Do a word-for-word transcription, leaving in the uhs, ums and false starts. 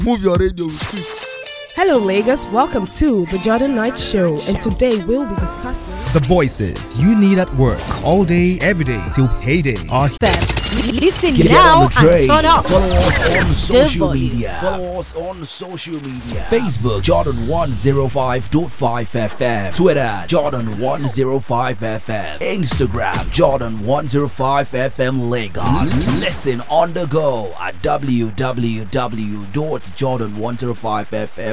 Move your radio with it. Hello Lagos, welcome to the Jordan Knight Show, and today we'll be discussing the voices you need at work all day, every day till payday are that. Listen Get now on the and turn up. Follow us on social volume. media. Follow us on social media. Facebook Jordan one oh five point five F M. Twitter Jordan one oh five F M. Instagram Jordan one oh five F M Lagos. Listen on the go at w w w dot jordan one oh five f m